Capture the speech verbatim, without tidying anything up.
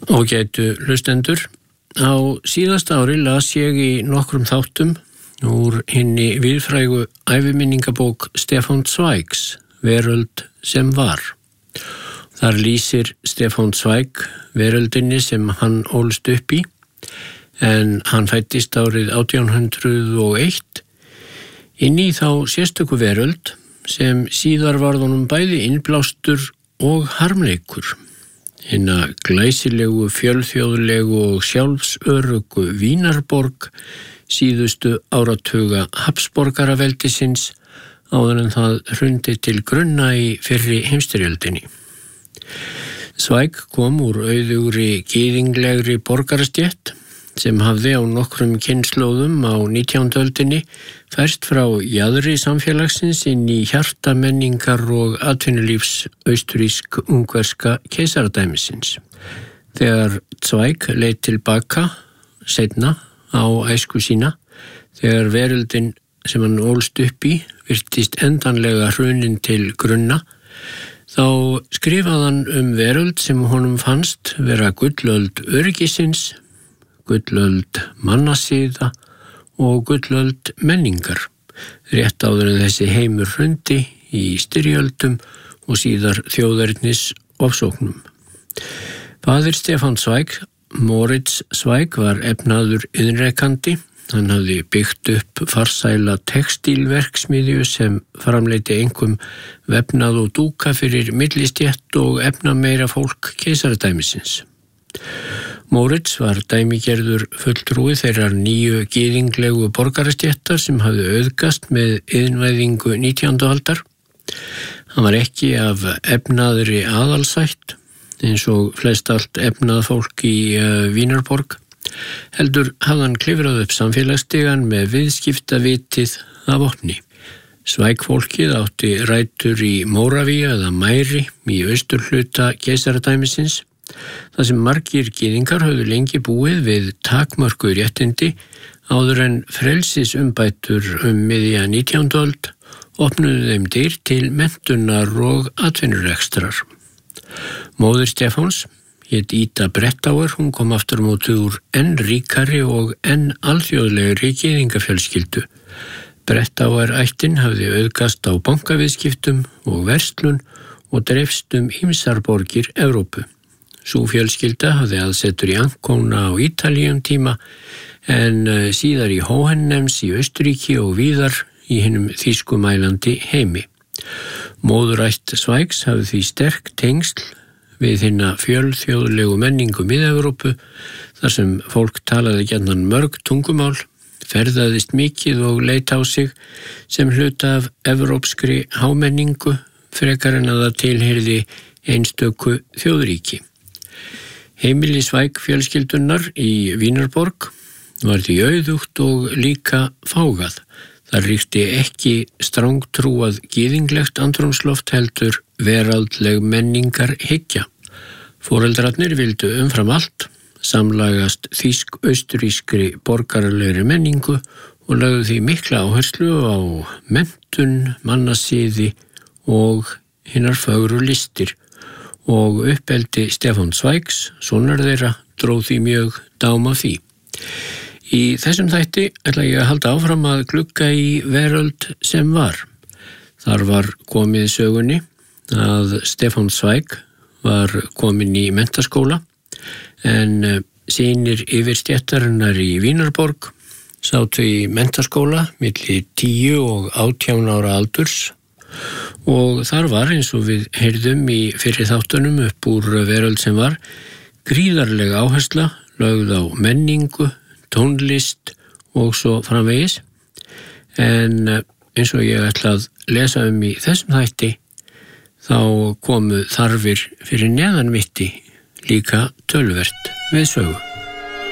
Ágætu hlustendur, á síðasta ári las ég í nokkrum þáttum úr hinni víðfrægu æviminningabók Stefán Zweigs, Veröld sem var. Þar lýsir Stefán Zweig veröldinni sem hann ólst upp í, en hann fæddist árið átján hundrað og eitt inn í þá sérstöku veröld sem síðar varð honum bæði innblástur og harmleikur. Hinna glæsilegu, fjölþjóðlegu og sjálfsöruggu Vínarborg síðustu áratuga Habsborgaraveldisins áður en það hrundi til grunna í fyrri heimsstyrjöldinni. Zweig kom úr auðugri, gyðinglegri borgarastétt sem hafði á nokkrum kynslóðum á nítjándu öldinni færst frá jaðri samfélagsins inn í hjarta menningar og atvinnulífs austurísk-ungverska keisaradæmisins. Þegar Zweig leit tilbaka seinna á æsku sína, þegar veröldin sem hann ólst upp í virtist endanlega hrunin til grunna, þá skrifaði hann um veröld sem honum fannst vera gullöld öryggisins, gullöld mannasíða og gullöld menningar, rétt áður en þessi heimur hrundi í styrjöldum og síðar þjóðernis ofsóknum. Faðir Stefán Zweig, Moritz Zweig, var efnaður iðnrekandi. Hann hafði byggt upp farsæla textílverksmiðju sem framleiddi einkum vefnað og dúka fyrir millistétt og efnameira fólk keisaradæmisins. Moritz var dæmigerður fulltrúi þeirrar nýju gyðinglegu borgarastéttar sem hafði auðgast með iðnvæðingu nítjándu aldar. Hann var ekki af efnaðri aðalsætt, eins og flest allt efnað fólk í uh, Vínarborg, heldur hafði hann klifrað upp samfélagsstigann með viðskiptavitið af vopni. Zweig-fólkið átti rætur í Móravíu eða Mæri í austurhluta keisaradæmisins, þar sem margir gyðingar höfðu lengi búið við takmörkuð réttindi áður en frelsisumbætur um miðja nítjándu öld opnuðu þeim dyr til menntunar og atvinnurekstrar. Móðir Stefáns hét Ida Brettauer, hún kom aftur á móti úr enn ríkari og enn alþjóðlegri gyðingafjölskyldu. Brettauer ættin hafði auðgast á bankaviðskiptum og verslun og dreifst um ýmsar borgir Evrópu. Sú fjölskylda hafði aðsetur í Ancona á Ítalíu um tíma, en síðar í Hohennems í Austuríki og víðar í hinum þýskumælandi heimi. Móðurætt Zweigs hafði því sterk tengsl við hinna fjölþjóðlegu menningu Mið-Evrópu, þar sem fólk talaði gjarnan mörg tungumál, ferðaðist mikið og leit á sig sem hluta af evrópskri hámenningu, frekar en að það tilheyrði einstöku þjóðríki. Heimili Zweig fjölskyldunar í Vínarborg var því auðugt og líka fágað. Það ríkti ekki strangtrúað gyðinglegt andrúmsloft heldur veraldleg menningar hyggja. Foreldrarnir vildu umfram allt samlagast þýsk-austurískri borgaralegri menningu og lögðu því mikla áherslu á menntun, mannasíði og hinar fögru listir, og uppeldi Stefán Zweigs, sonar þeirra, dróð því mjög dám af því. Í þessum þætti ætla ég að halda áfram að glugga í veröld sem var. Þar var komið sögunni að Stefán Zweig var kominn í menntaskóla, en synir yfirstéttarinnar í Vínarborg sátu í menntaskóla milli tíu og átján ára aldurs, og þar var, eins og við heyrðum í fyrri þáttunum upp úr veröld sem var, gríðarlega áhersla lögð á menningu, tónlist og svo framvegis. En eins og ég ætla að lesa um í þessum þætti, þá komu þarfir fyrir neðanvitti líka töluvert við sögu.